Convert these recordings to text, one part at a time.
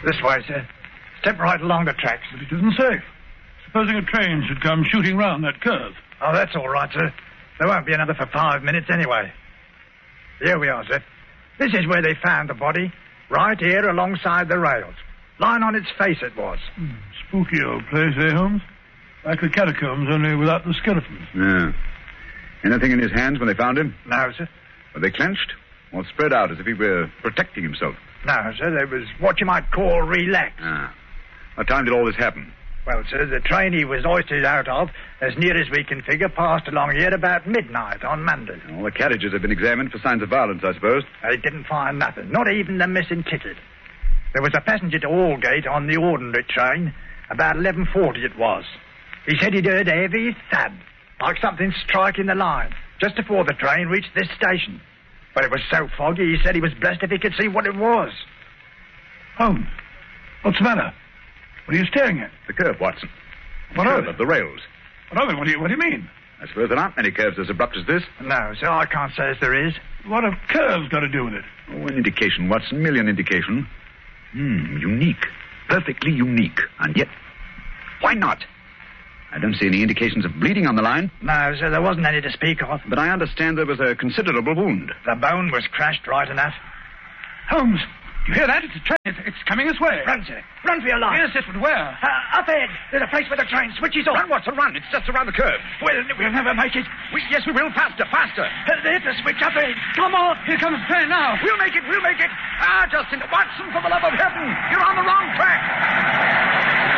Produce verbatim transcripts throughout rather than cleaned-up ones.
This way, sir. Step right along the tracks. But it isn't safe. Supposing a train should come shooting round that curve. Oh, that's all right, sir. There won't be another for five minutes anyway. Here we are, sir. This is where they found the body. Right here alongside the rails. Lying on its face it was. Hmm. Spooky old place, eh, Holmes? Like the catacombs, only without the skeletons. Yeah. Anything in his hands when they found him? No, sir. Were they clenched? Or spread out as if he were protecting himself? No, sir. There was what you might call relaxed. Ah. What time did all this happen? Well, sir, the train he was hoisted out of, as near as we can figure, passed along here about midnight on Monday. All the carriages have been examined for signs of violence, I suppose. They didn't find nothing, not even the missing ticket. There was a passenger to Aldgate on the ordinary train. About eleven forty it was. He said he'd heard a heavy thud, like something striking the line, just before the train reached this station. But it was so foggy, he said he was blessed if he could see what it was. Holmes, what's the matter? What are you staring at? The curve, Watson. The What curve of it? of the rails. What of it? What do you, what do you mean? I suppose there aren't many curves as abrupt as this. No, sir, I can't say as there is. What have curves got to do with it? Oh, an indication, Watson. Merely an indication. Hmm, unique. Perfectly unique. And yet, why not? I don't see any indications of bleeding on the line. No, sir, there wasn't any to speak of. But I understand there was a considerable wound. The bone was crashed right enough. Holmes, you hear that? It's a train. It's, it's coming this way. Run, sir. Run for your life. Yes, yes, but where? Uh, up ahead. There's a place where the train switches off. Run, Watson, run. It's just around the curve. We'll, we'll never make it. We, yes, we will. Faster, faster. Uh, there's the switch up ahead. Come on. Here comes the train now. We'll make it, we'll make it. Ah, Justin, Watson, for the love of heaven. You're on the wrong track.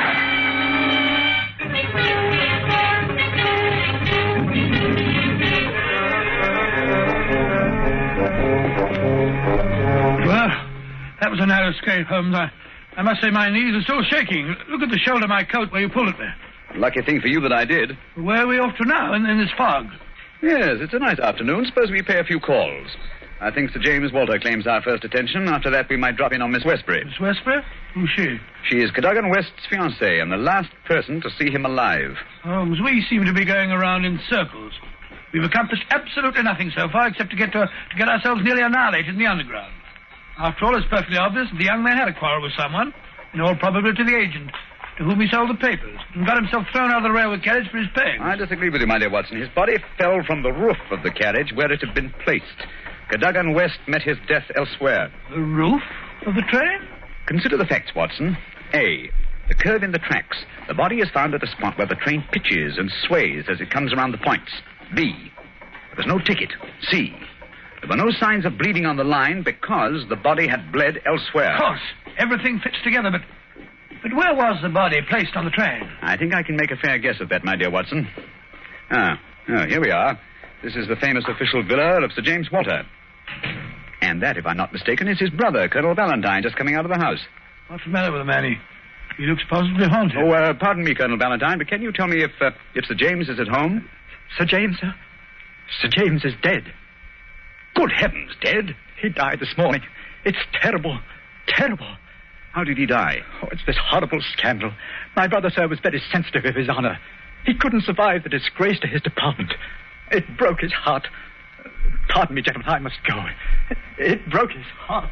Well, that was a narrow escape, Holmes. I, I must say my knees are still shaking. Look at the shoulder of my coat where you pulled at me. Lucky thing for you that I did. Where are we off to now in, in this fog? Yes, it's a nice afternoon. Suppose we pay a few calls. I think Sir James Walter claims our first attention. After that, we might drop in on Miss Westbury. Miss Westbury? Who's she? She is Cadogan West's fiancée and the last person to see him alive. Holmes, we seem to be going around in circles. We've accomplished absolutely nothing so far except to get to, to get ourselves nearly annihilated in the underground. After all, it's perfectly obvious that the young man had a quarrel with someone, in all probability the agent, to whom he sold the papers, and got himself thrown out of the railway carriage for his pay. I disagree with you, my dear Watson. His body fell from the roof of the carriage where it had been placed. Cadogan West met his death elsewhere. The roof of the train? Consider the facts, Watson. A. The curve in the tracks. The body is found at a spot where the train pitches and sways as it comes around the points. B. There was no ticket. C. There were no signs of bleeding on the line because the body had bled elsewhere. Of course. Everything fits together, but... But where was the body placed on the train? I think I can make a fair guess at that, my dear Watson. Ah, oh, here we are. This is the famous official villa of Sir James Walter. And that, if I'm not mistaken, is his brother, Colonel Valentine, just coming out of the house. What's the matter with the man? He, he looks positively haunted. Oh, uh, pardon me, Colonel Valentine, but can you tell me if, uh, if Sir James is at home? Sir James, sir? Sir James is dead. Good heavens, dead? He died this morning. It's terrible. Terrible. How did he die? Oh, it's this horrible scandal. My brother, sir, was very sensitive of his honor. He couldn't survive the disgrace to his department. It broke his heart. Pardon me, gentlemen, I must go. It broke his heart.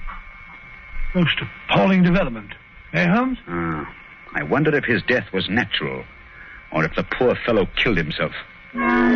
Most appalling development. Eh, Holmes? Ah, I wonder if his death was natural, or if the poor fellow killed himself.